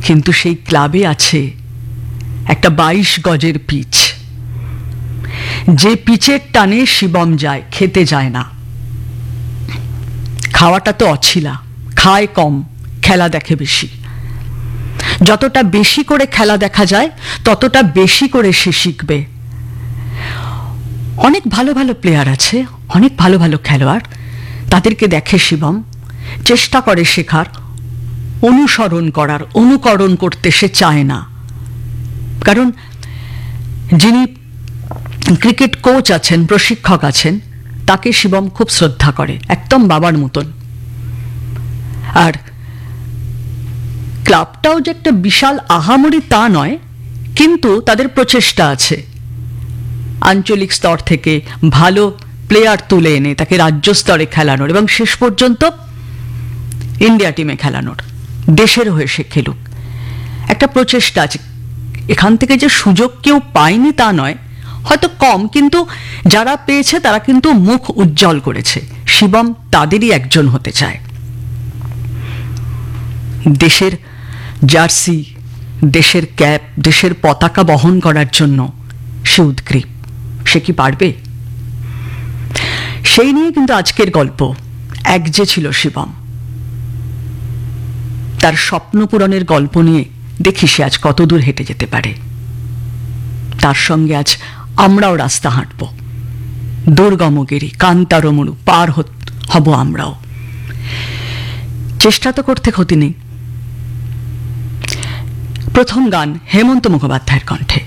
কিন্তু সেই ক্লাবে আছে একটা 22 গজের পিচ, যে পিচের টানে শিবম যায়, খেতে যায় না। খাওয়াটা তো অছিলা, খায় কম, খেলা দেখে বেশি। যতটা বেশি করে খেলা দেখা যায় ততটা বেশি করে সে শিখবে। অনেক ভালো ভালো প্লেয়ার আছে, অনেক ভালো ভালো খেলোয়াড়, তাদেরকে দেখে শিবম, চেষ্টা করে শেখার, অনুসরণ করার, অনুকরণ করতে সে চায় না। কারণ যিনি ক্রিকেট কোচ আছেন, প্রশিক্ষক আছেন, তাকে শিবম খুব শ্রদ্ধা করে, একদম বাবার মতন। আর ক্লাবটাও যে একটা বিশাল আহামরি তা নয়, কিন্তু তাদের প্রচেষ্টা আছে আঞ্চলিক স্তর থেকে ভালো প্লেয়ার তুলে এনে তাকে রাজ্য স্তরে খেলানোর এবং শেষ পর্যন্ত ইন্ডিয়া টিমে খেলানোর, দেশের হয়ে সে খেলুক, একটা প্রচেষ্টা আছে। এখান থেকে যে সুযোগ কেউ পায়নি তা নয়, হয়তো কম, কিন্তু যারা পেয়েছে তারা কিন্তু মুখ উজ্জ্বল করেছে। শিবম তাদেরই একজন হতে চায়। দেশের জার্সি, দেশের ক্যাপ, দেশের পতাকা বহন করার জন্য সে উদগ্রীব। সে কি পারবে? সেই নিয়ে কিন্তু আজকের গল্প। এক যে ছিল শিবম, তার স্বপ্ন পূরণের গল্প নিয়ে দেখি সে আজ কত দূর হেঁটে যেতে পারে। তার সঙ্গে আজ আমরাও রাস্তা হাঁটব, দুর্গমগিরি, কান্তারমরু পার হব আমরাও। চেষ্টা তো করতে ক্ষতি নেই। প্রথম গান হেমন্ত মুখোপাধ্যায়ের কণ্ঠে।